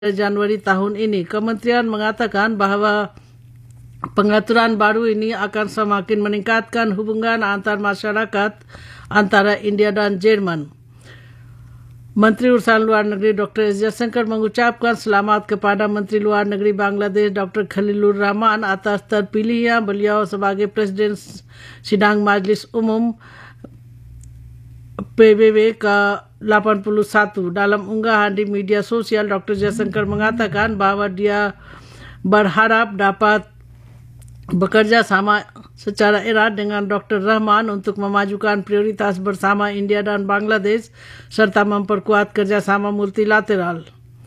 Januari tahun ini. Kementerian mengatakan bahwa pengaturan baru ini akan semakin meningkatkan hubungan antar masyarakat antara India dan Jerman. Menteri Urusan Luar Negeri Dr. S. Jaishankar mengucapkan selamat kepada Menteri Luar Negeri Bangladesh Dr. Khalilur Rahman atas terpilihnya beliau sebagai Presiden Sidang Majlis Umum PBB ke-81. Dalam unggahan di media sosial, Dr. Jaishankar mengatakan bahwa dia berharap dapat bekerja sama secara erat dengan Dr. Rahman untuk memajukan prioritas bersama India dan Bangladesh serta memperkuat kerjasama multilateral.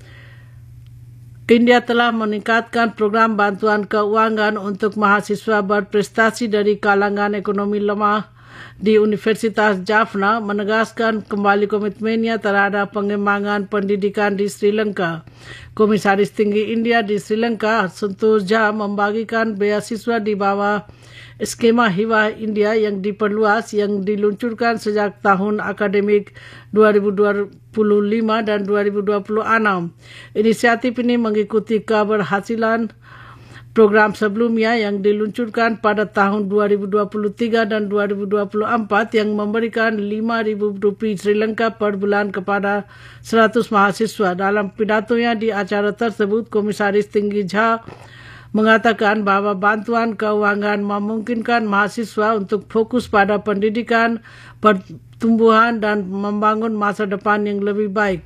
India telah meningkatkan program bantuan keuangan untuk mahasiswa berprestasi dari kalangan ekonomi lemah di Universitas Jaffna, menegaskan kembali komitmennya terhadap pengembangan pendidikan di Sri Lanka. Komisaris Tinggi India di Sri Lanka, Santosh Jha, membagikan beasiswa di bawah skema Hibah India yang diperluas yang diluncurkan sejak tahun akademik 2025 dan 2026. Inisiatif ini mengikuti keberhasilan program sebelumnya yang diluncurkan pada tahun 2023 dan 2024 yang memberikan Rp5,000 Sri Lanka per bulan kepada 100 mahasiswa. Dalam pidatonya di acara tersebut, Komisaris Tinggi Jha mengatakan bahwa bantuan keuangan memungkinkan mahasiswa untuk fokus pada pendidikan, pertumbuhan dan membangun masa depan yang lebih baik.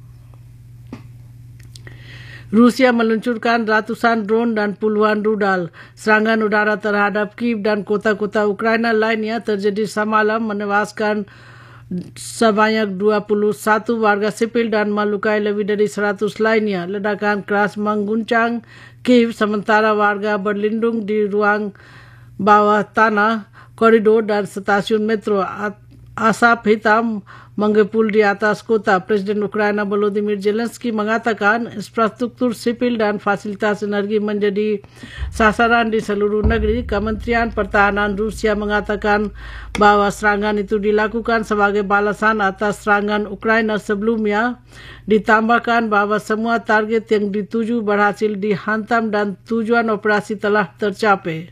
Rusia meluncurkan ratusan drone dan puluhan rudal. Serangan udara terhadap Kiev dan kota-kota Ukraina lainnya terjadi semalam, menewaskan sebanyak 21 warga sipil dan melukai lebih dari 100 lainnya. Ledakan keras mengguncang Kiev sementara warga berlindung di ruang bawah tanah, koridor dan stasiun metro. Asap hitam mengepul di atas kota. Presiden Ukraina Volodymyr Zelensky mengatakan infrastruktur sipil dan fasilitas energi menjadi sasaran di seluruh negeri. Kementerian Pertahanan Rusia mengatakan bahwa serangan itu dilakukan sebagai balasan atas serangan Ukraina sebelumnya. Ditambahkan bahwa semua target yang dituju berhasil dihantam dan tujuan operasi telah tercapai.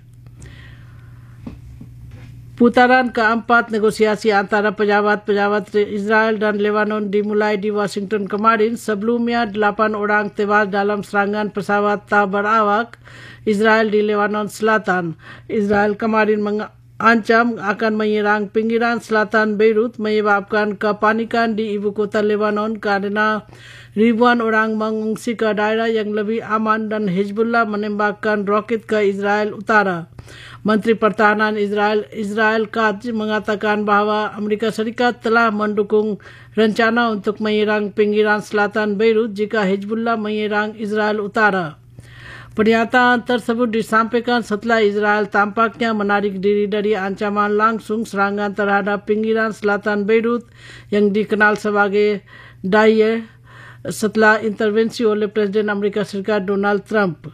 Putaran keempat negosiasi antara pejabat-pejabat Israel dan Lebanon dimulai di Washington kemarin. Sebelumnya, 8 orang tewas dalam serangan pesawat tak berawak Israel di Lebanon Selatan. Israel kemarin mengancam akan menyerang pinggiran selatan Beirut, menyebabkan kepanikan di ibu kota Lebanon karena ribuan orang mengungsi ke daerah yang lebih aman dan Hezbollah menembakkan roket ke Israel Utara. Menteri Pertahanan Israel Katz mengatakan bahwa Amerika Serikat telah mendukung rencana untuk menyerang pinggiran selatan Beirut jika Hezbollah menyerang Israel Utara. Pernyataan tersebut disampaikan setelah Israel tampaknya menarik diri dari ancaman langsung serangan terhadap pinggiran selatan Beirut yang dikenal sebagai Daesh setelah intervensi oleh Presiden Amerika Serikat Donald Trump.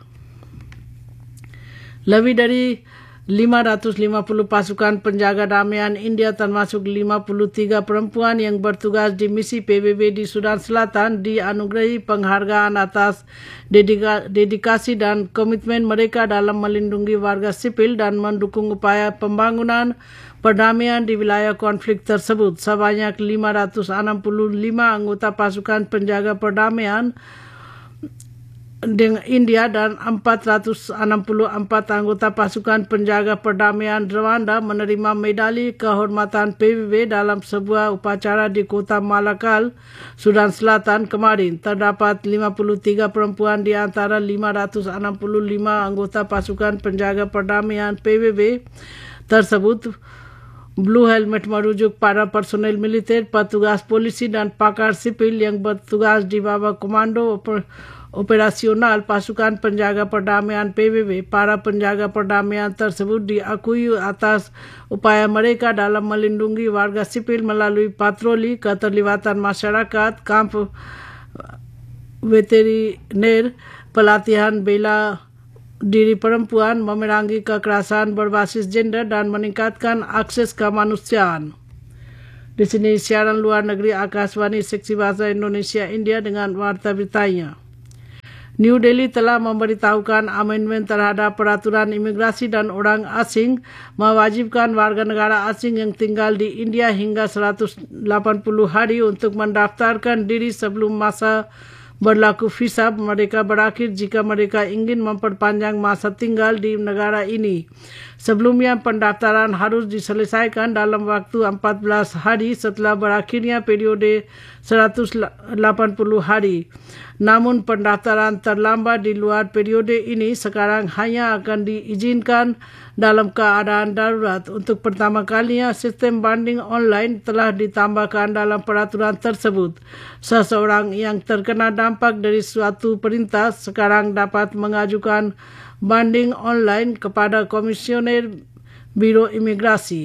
Lebih dari 550 pasukan penjaga damaian India termasuk 53 perempuan yang bertugas di misi PBB di Sudan Selatan dianugerahi penghargaan atas dedikasi dan komitmen mereka dalam melindungi warga sipil dan mendukung upaya pembangunan perdamaian di wilayah konflik tersebut. Sebanyak 565 anggota pasukan penjaga perdamaian dengan India dan 464 anggota pasukan penjaga perdamaian Rwanda menerima medali kehormatan PBB dalam sebuah upacara di kota Malakal, Sudan Selatan kemarin. Terdapat 53 perempuan di antara 565 anggota pasukan penjaga perdamaian PBB tersebut. Blue Helmet merujuk para personel militer, petugas polisi dan pakar sipil yang bertugas di bawah komando operasional pasukan penjaga perdamaian PBB. Para penjaga perdamaian tersebut diakui atas upaya mereka dalam melindungi warga sipil melalui patroli, keterlibatan masyarakat, kamp veteriner, pelatihan bela diri perempuan, memerangi kekerasan berbasis gender dan meningkatkan akses kemanusiaan. Di sini siaran luar negeri Akashvani Seksi Bahasa Indonesia India dengan warta beritanya. New Delhi telah memberitahukan amendmen terhadap peraturan imigrasi dan orang asing mewajibkan warga negara asing yang tinggal di India hingga 180 hari untuk mendaftarkan diri sebelum masa berlaku visa mereka berakhir jika mereka ingin memperpanjang masa tinggal di negara ini. Sebelumnya pendaftaran harus diselesaikan dalam waktu 14 hari setelah berakhirnya periode 180 hari. Namun pendaftaran terlambat di luar periode ini sekarang hanya akan diizinkan dalam keadaan darurat. Untuk pertama kalinya sistem banding online telah ditambahkan dalam peraturan tersebut. Seseorang yang terkena dampak dari suatu perintah sekarang dapat mengajukan banding online kepada Komisioner Biro Imigrasi.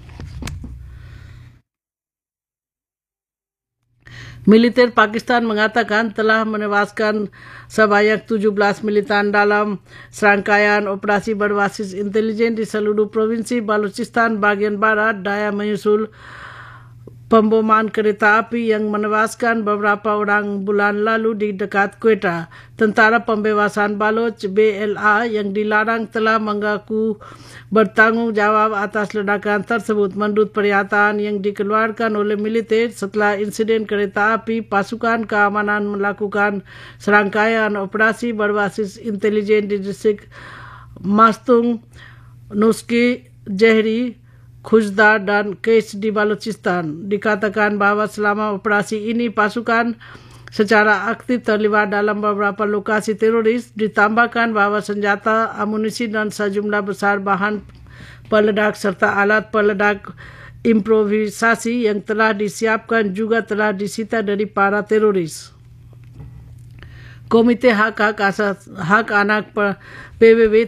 Militer Pakistan mengatakan telah menewaskan sebanyak 17 militan dalam serangkaian operasi berbasis intelijen di seluruh provinsi Balochistan bagian barat daya menyusul pemboman kereta api yang menewaskan beberapa orang bulan lalu di dekat Quetta. Tentara Pembebasan Baloch BLA yang dilarang telah mengaku bertanggung jawab atas ledakan tersebut. Menurut pernyataan yang dikeluarkan oleh militer setelah insiden kereta api, pasukan keamanan melakukan serangkaian operasi berbasis intelijen di distrik Mastung, Nuski, Jehri, Khujda dan Kesh di Balochistan. Dikatakan bahwa selama operasi ini pasukan secara aktif terlibat dalam beberapa lokasi teroris. Ditambahkan bahwa senjata, amunisi dan sejumlah besar bahan peledak serta alat peledak improvisasi yang telah disiapkan juga telah disita dari para teroris. Komite Hak Anak PBB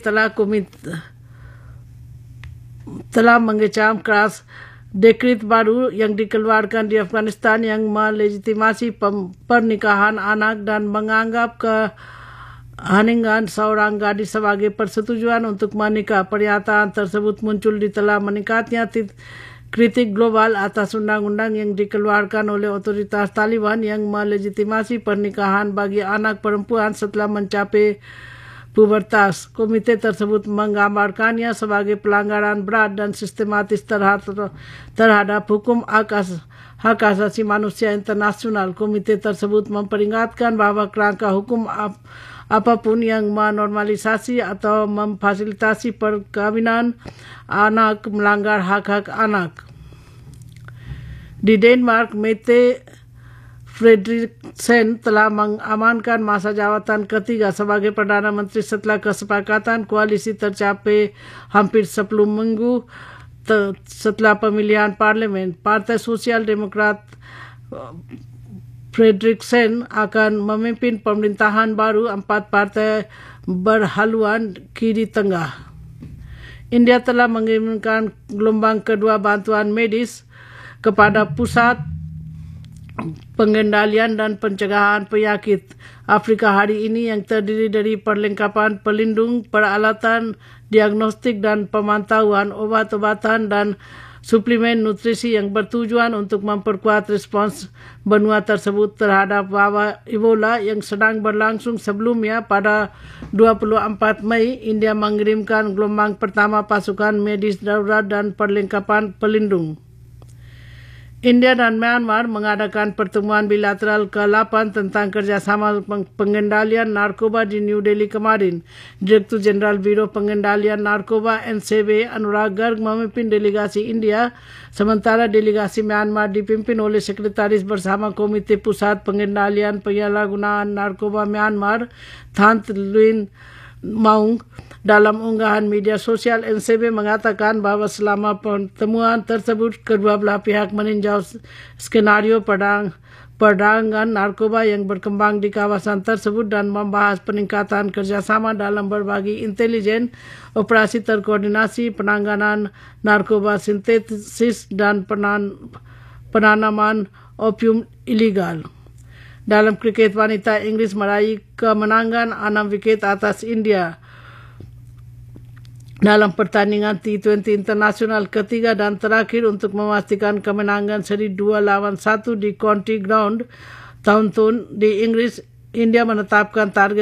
telah mengecam keras dekret baru yang dikeluarkan di Afghanistan yang melegitimasi pernikahan anak dan menganggap keheningan seorang gadis sebagai persetujuan untuk menikah. Pernyataan tersebut muncul di tengah meningkatnya kritik global atas undang-undang yang dikeluarkan oleh otoritas Taliban yang melegitimasi pernikahan bagi anak perempuan setelah mencapai pubertas. Komite tersebut menggambarkannya sebagai pelanggaran berat dan sistematis terhadap hukum hak asasi manusia internasional. Komite tersebut memperingatkan bahwa kerangka hukum apapun yang menormalisasi atau memfasilitasi perkawinan anak melanggar hak-hak anak. Di Denmark, Mette Frederiksen telah mengamankan masa jawatan ketiga sebagai Perdana Menteri setelah kesepakatan koalisi tercapai hampir 10 minggu setelah pemilihan parlemen. Partai Sosial Demokrat Frederiksen akan memimpin pemerintahan baru 4 partai berhaluan kiri tengah. India telah mengirimkan gelombang kedua bantuan medis kepada pusat pengendalian dan pencegahan penyakit Afrika hari ini yang terdiri dari perlengkapan pelindung, peralatan diagnostik dan pemantauan, obat-obatan dan suplemen nutrisi yang bertujuan untuk memperkuat respons benua tersebut terhadap wabak Ebola yang sedang berlangsung. Sebelumnya pada 24 Mei, India mengirimkan gelombang pertama pasukan medis darurat dan perlengkapan pelindung. India dan Myanmar mengadakan pertemuan bilateral ke-8 tentang kerjasama pengendalian narkoba di New Delhi kemarin. Direktur Jenderal Biro Pengendalian Narkoba NCB Anurag Garg memimpin delegasi India, sementara delegasi Myanmar dipimpin oleh Sekretaris Bersama Komite Pusat Pengendalian Penyalahgunaan Narkoba Myanmar, Thant Luin Maung. Dalam unggahan media sosial, NCB mengatakan bahwa selama pertemuan tersebut kedua belah pihak meninjau skenario perdagangan narkoba yang berkembang di kawasan tersebut dan membahas peningkatan kerjasama dalam berbagi intelijen, operasi terkoordinasi, penanganan narkoba sintetis dan penanaman opium ilegal. Dalam kriket wanita, Inggris meraih kemenangan 6 wiket atas India dalam pertandingan T20 internasional ketiga dan terakhir untuk memastikan kemenangan seri 2-1 di County Ground, Taunton di Inggris. India menetapkan target